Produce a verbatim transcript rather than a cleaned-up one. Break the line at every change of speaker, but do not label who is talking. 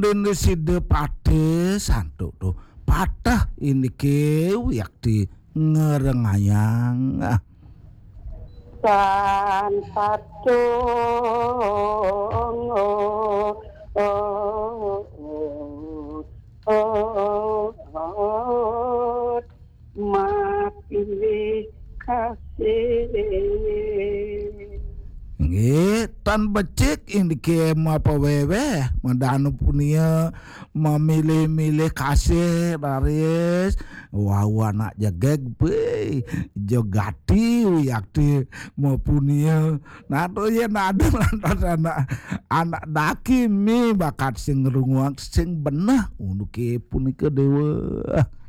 Dene side pate santuk tuh patah ini ke yakti ngerengayang ah.
San patung oh, oh, oh, oh, oh, mati kasih.
Nggih, tan becik indike apa wewe mandanu punia memilih-milih kasih baris wau anak jageg be jogati yakti mau punia nato ya nada lantas anak anak daki mi bakat sing ngrunguang sing benah untuk punika dewa